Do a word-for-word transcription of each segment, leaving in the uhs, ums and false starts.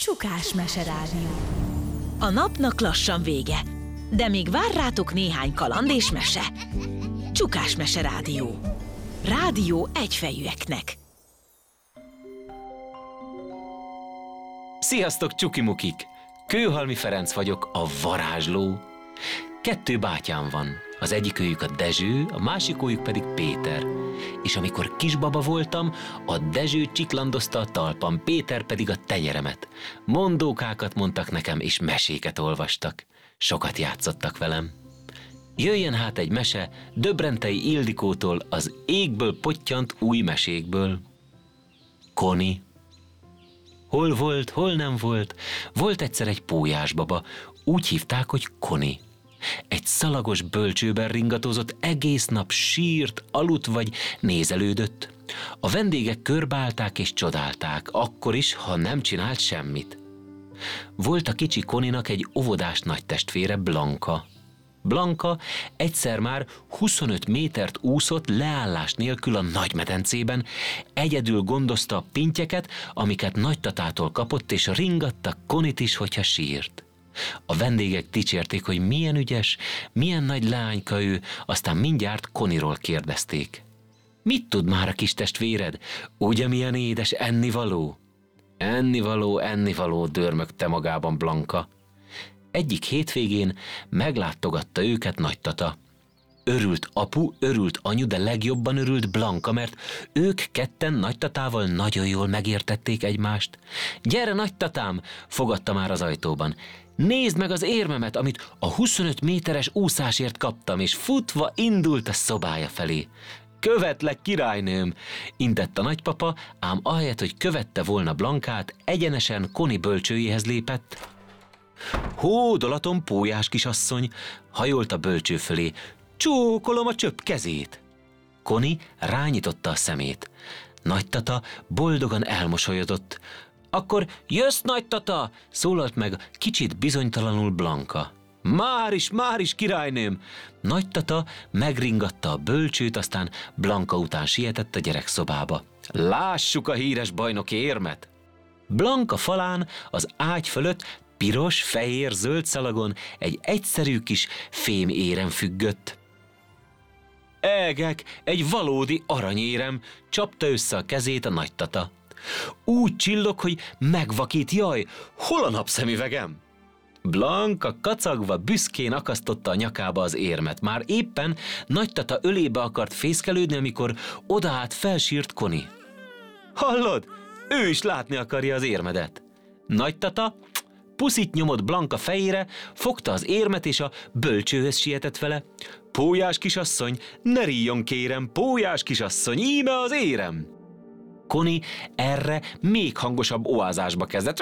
Csukás meserádió. A napnak lassan vége, de még vár rátok néhány kaland és mese. Csukás meserádió. Rádió egyfejűeknek. Sziasztok, csukimukik! Kőhalmi Ferenc vagyok, a varázsló. Kettő bátyám van. Az egyikőjük a Dezső, a másikőjük pedig Péter. És amikor kisbaba voltam, a Dezső csiklandozta a talpam, Péter pedig a tenyeremet. Mondókákat mondtak nekem, és meséket olvastak. Sokat játszottak velem. Jöjjön hát egy mese Döbrentei Ildikótól, az égből pottyant új mesékből. Koni. Hol volt, hol nem volt, volt egyszer egy pólyásbaba, úgy hívták, hogy Koni. Egy szalagos bölcsőben ringatozott, egész nap sírt, aludt vagy nézelődött. A vendégek körbeállták és csodálták, akkor is, ha nem csinált semmit. Volt a kicsi Koninak egy óvodás nagytestvére, Blanka. Blanka egyszer már huszonöt métert úszott leállás nélkül a nagymedencében, egyedül gondozta a pintyeket, amiket nagytatától kapott, és ringatta Konit is, hogyha sírt. A vendégek dicsérték, hogy milyen ügyes, milyen nagy leányka ő, aztán mindjárt Koniról kérdezték. Mit tud már a kis testvéred? Ugye milyen édes ennivaló? Ennivaló, ennivaló, dörmögte magában Blanka. Egyik hétvégén meglátogatta őket nagytata. Örült apu, örült anyu, de legjobban örült Blanka, mert ők ketten nagytatával nagyon jól megértették egymást. Gyere, nagytatám, fogadta már az ajtóban. Nézd meg az érmemet, amit a huszonöt méteres úszásért kaptam, és futva indult a szobája felé. Követlek, királynőm, intett a nagypapa, ám ahelyett, hogy követte volna Blankát, egyenesen Koni bölcsőjéhez lépett. Hódolatom, pólyás kisasszony, hajolt a bölcső fölé. Csókolom a csöpp kezét. Koni rányitotta a szemét. Nagytata boldogan elmosolyodott. Akkor jössz, nagytata, szólalt meg kicsit bizonytalanul Blanka. Már is, már is, királynőm! Nagytata megringatta a bölcsőt, aztán Blanka után sietett a gyerekszobába. Lássuk a híres bajnoki érmet! Blanka falán az ágy fölött piros, fehér, zöld szalagon egy egyszerű kis fém érem függött. Egek, egy valódi aranyérem, csapta össze a kezét a nagytata. Úgy csillog, hogy megvakít, jaj, hol a napszemüvegem? Blanka kacagva büszkén akasztotta a nyakába az érmet. Már éppen nagytata ölébe akart fészkelődni, amikor odaállt felsírt Koni. Hallod? Ő is látni akarja az érmedet. Nagytata puszit nyomott Blanka fejére, fogta az érmet és a bölcsőhöz sietett vele. Pólyás kisasszony, ne ríjon kérem, pólyás kisasszony, íme az érem! Koni erre még hangosabb oázásba kezdett.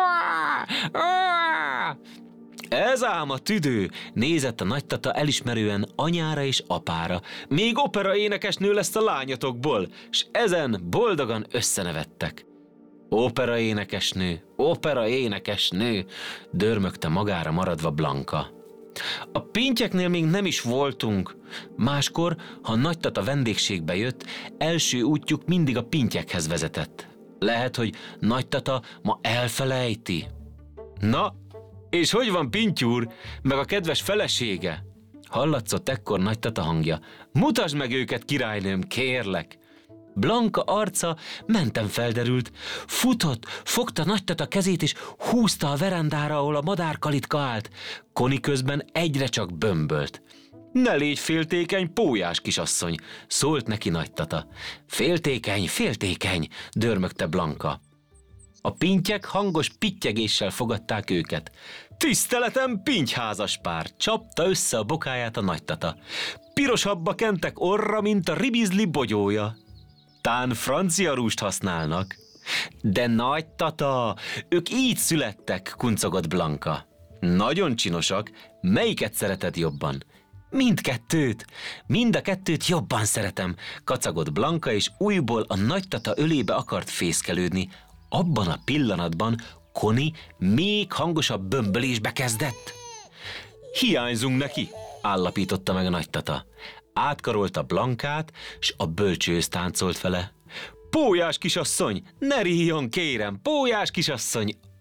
Ez ám a tüdő, nézett a nagytata elismerően anyára és apára. Még opera énekesnő lesz a lányotokból, s ezen boldogan összenevettek. Opera énekesnő, opera énekesnő, dörmögte magára maradva Blanka. A pintyeknél még nem is voltunk. Máskor, ha nagytata vendégségbe jött, első útjuk mindig a pintyekhez vezetett. Lehet, hogy nagytata ma elfelejti. Na, és hogy van Pintyúr, meg a kedves felesége? Hallatszott ekkor nagytata hangja. Mutasd meg őket, királynőm, kérlek! Blanka arca menten felderült, futott, fogta nagytata kezét és húzta a verandára, ahol a madárkalitka állt. Koni közben egyre csak bömbölt. Ne légy féltékeny, pólyás kisasszony, szólt neki nagytata. Féltékeny, féltékeny, dörmögte Blanka. A pintyek hangos pittyegéssel fogadták őket. Tiszteletem, pintyházas pár, csapta össze a bokáját a nagytata. Pirosabbba kentek orra, mint a ribizli bogyója. Tán francia rúst használnak. De nagytata, ők így születtek, kuncogott Blanka. Nagyon csinosak, melyiket szereted jobban? Mindkettőt, mind a kettőt jobban szeretem, kacagott Blanka, és újból a nagytata ölébe akart fészkelődni. Abban a pillanatban Koni még hangosabb bömbölésbe kezdett. Hiányzunk neki, állapította meg a nagytata. Átkarolta Blankát, s a bölcsőhöz táncolt vele. Pólyás kisasszony, ne ríjon kérem, pólyás kisasszony,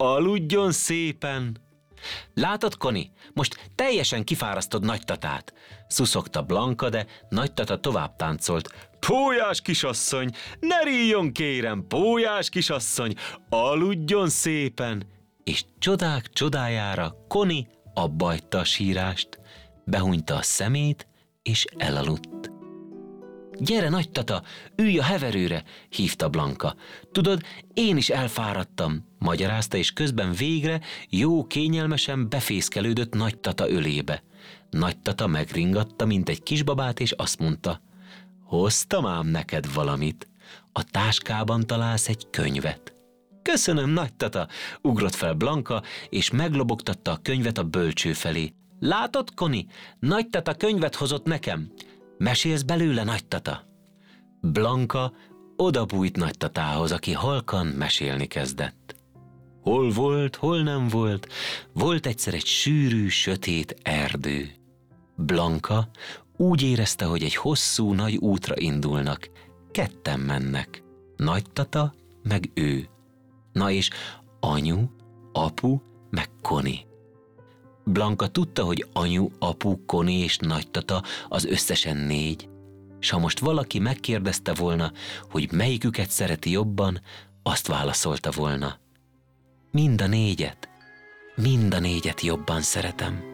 aludjon szépen. Látod, Koni, most teljesen kifárasztod nagytatát. Szuszogta Blanka, de nagytata tovább táncolt. Pólyás kisasszony, ne ríjon kérem, pólyás kisasszony, aludjon szépen. És csodák csodájára Koni abbahagyta a sírást, behunyta a szemét, és elaludt. Gyere, nagytata, ülj a heverőre, hívta Blanka. Tudod, én is elfáradtam, magyarázta, és közben végre jó kényelmesen befészkelődött nagytata ölébe. Nagytata megringatta, mint egy kisbabát, és azt mondta, hoztam ám neked valamit. A táskában találsz egy könyvet. Köszönöm, nagytata, ugrott fel Blanka, és meglobogtatta a könyvet a bölcső felé. Látod, Koni, nagytata könyvet hozott nekem. Mesélsz belőle, nagytata? Blanka odabújt nagytatához, aki halkan mesélni kezdett. Hol volt, hol nem volt, volt egyszer egy sűrű, sötét erdő. Blanka úgy érezte, hogy egy hosszú, nagy útra indulnak. Ketten mennek, nagytata meg ő. Na és anyu, apu meg Koni. Blanka tudta, hogy anyu, apu, Koni és nagytata az összesen négy, s ha most valaki megkérdezte volna, hogy melyiküket szereti jobban, azt válaszolta volna. Mind a négyet, mind a négyet jobban szeretem.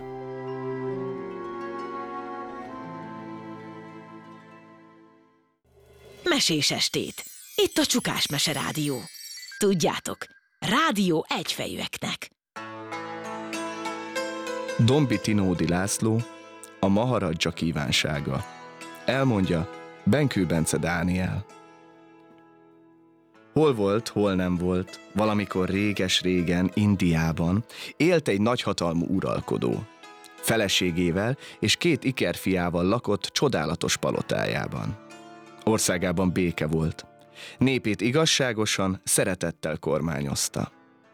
Mesés estét! Itt a Csukás Mese Rádió. Tudjátok, rádió egyfejűeknek. Dombi Tinódi László, a Maharadzsa kívánsága. Elmondja Benkő Bence Dániel. Hol volt, hol nem volt, valamikor réges-régen Indiában élt egy nagyhatalmú uralkodó. Feleségével és két ikerfiával lakott csodálatos palotájában. Országában béke volt. Népét igazságosan, szeretettel kormányozta.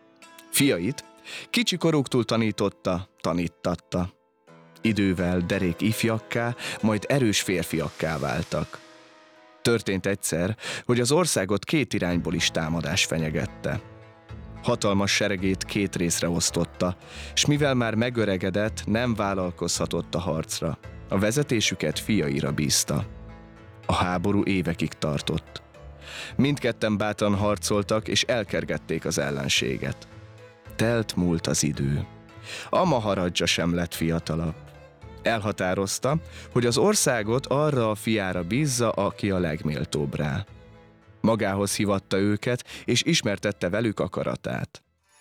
Fiait kicsi koruktól tanította, tanítatta. Idővel derék ifjakká, majd erős férfiakká váltak. Történt egyszer, hogy az országot két irányból is támadás fenyegette. Hatalmas seregét két részre osztotta, s mivel már megöregedett, nem vállalkozhatott a harcra. A vezetésüket fiaira bízta. A háború évekig tartott. Mindketten bátran harcoltak, és elkergették az ellenséget. Telt múlt az idő. A Maharadzsa sem lett fiatalabb. Elhatározta, hogy az országot arra a fiára bízza, aki a legméltóbb rá. Magához hívatta őket, és ismertette velük akaratát.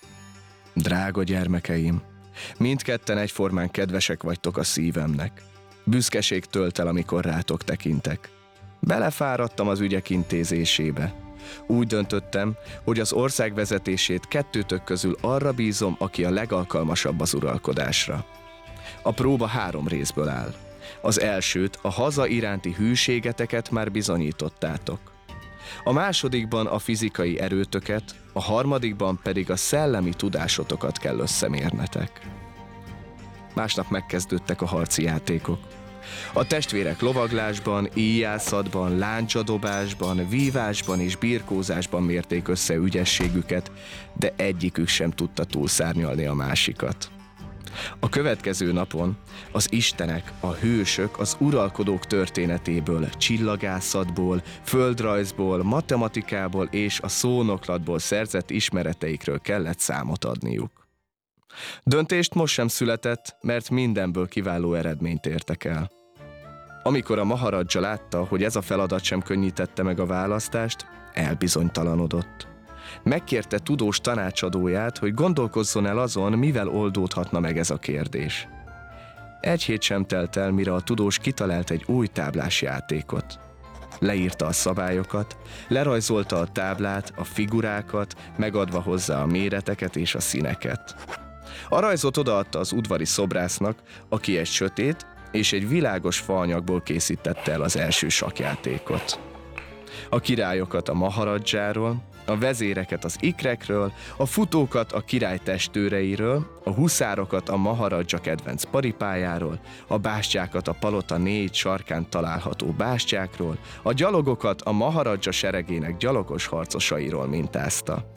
Drága gyermekeim, mindketten egyformán kedvesek vagytok a szívemnek. Büszkeség tölt el, amikor rátok tekintek. Belefáradtam az ügyek intézésébe. Úgy döntöttem, hogy az ország vezetését kettőtök közül arra bízom, aki a legalkalmasabb az uralkodásra. A próba három részből áll. Az elsőt, a haza iránti hűségeteket már bizonyítottátok. A másodikban a fizikai erőtöket, a harmadikban pedig a szellemi tudásotokat kell összemérnetek. Másnap megkezdődtek a harci játékok. A testvérek lovaglásban, íjászatban, láncsadobásban, vívásban és birkózásban mérték össze ügyességüket, de egyikük sem tudta túlszárnyalni a másikat. A következő napon az istenek, a hősök az uralkodók történetéből, csillagászatból, földrajzból, matematikából és a szónoklatból szerzett ismereteikről kellett számot adniuk. Döntést most sem született, mert mindenből kiváló eredményt értek el. Amikor a Maharadzsa látta, hogy ez a feladat sem könnyítette meg a választást, elbizonytalanodott. Megkérte tudós tanácsadóját, hogy gondolkozzon el azon, mivel oldódhatna meg ez a kérdés. Egy hét sem telt el, mire a tudós kitalált egy új táblás játékot. Leírta a szabályokat, lerajzolta a táblát, a figurákat, megadva hozzá a méreteket és a színeket. A rajzot odaadta az udvari szobrásznak, aki egy sötét és egy világos faanyagból készítette el az első sakkjátékot. A királyokat a Maharadzsáról, a vezéreket az ikrekről, a futókat a király testőreiről, a huszárokat a Maharadzsa kedvenc paripájáról, a bástyákat a palota négy sarkán található bástyákról, a gyalogokat a Maharadzsa seregének gyalogos harcosairól mintázta.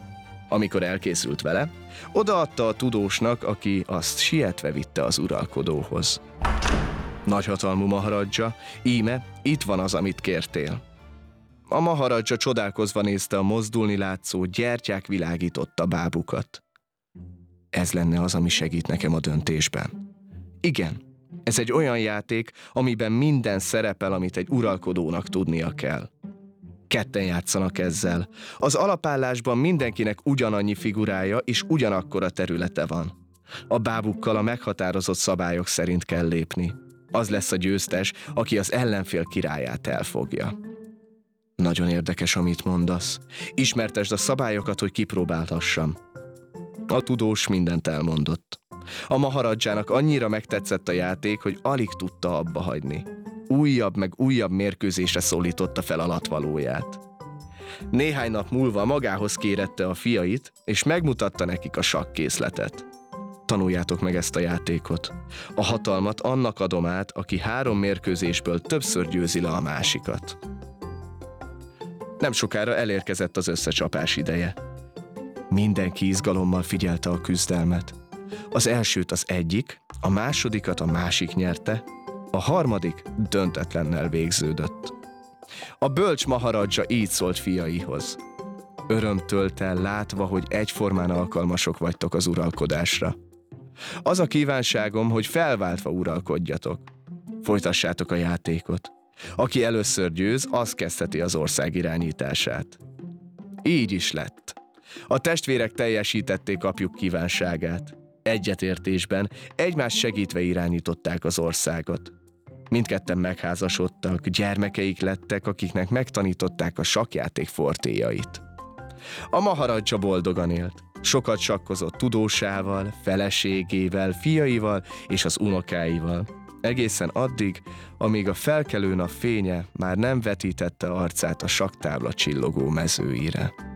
Amikor elkészült vele, odaadta a tudósnak, aki azt sietve vitte az uralkodóhoz. Nagyhatalmú maharadja, íme, itt van az, amit kértél. A maharadja csodálkozva nézte a mozdulni látszó, gyertyák világította bábukat. Ez lenne az, ami segít nekem a döntésben. Igen, ez egy olyan játék, amiben minden szerepel, amit egy uralkodónak tudnia kell. Ketten játszanak ezzel. Az alapállásban mindenkinek ugyanannyi figurája és ugyanakkora területe van. A bábukkal a meghatározott szabályok szerint kell lépni. Az lesz a győztes, aki az ellenfél királyát elfogja. Nagyon érdekes, amit mondasz. Ismertesd a szabályokat, hogy kipróbálhassam. A tudós mindent elmondott. A maharadzsának annyira megtetszett a játék, hogy alig tudta abba hagyni. Újabb meg újabb mérkőzésre szólította fel a latvalóját. Néhány nap múlva magához kérette a fiait, és megmutatta nekik a sakkészletet. Tanuljátok meg ezt a játékot. A hatalmat annak adom át, aki három mérkőzésből többször győzi le a másikat. Nem sokára elérkezett az összecsapás ideje. Mindenki izgalommal figyelte a küzdelmet. Az elsőt az egyik, a másodikat a másik nyerte, a harmadik döntetlennel végződött. A bölcs maharadja így szólt fiaihoz. Örömtől tel látva, hogy egyformán alkalmasok vagytok az uralkodásra. Az a kívánságom, hogy felváltva uralkodjatok. Folytassátok a játékot. Aki először győz, az kezdheti az ország irányítását. Így is lett. A testvérek teljesítették apjuk kívánságát. Egyetértésben, egymást segítve irányították az országot. Mindketten megházasodtak, gyermekeik lettek, akiknek megtanították a sakkjáték fortéjait. A maharadja boldogan élt. Sokat sakkozott tudósával, feleségével, fiaival és az unokáival. Egészen addig, amíg a felkelő nap fénye már nem vetítette arcát a sakktábla csillogó mezőire.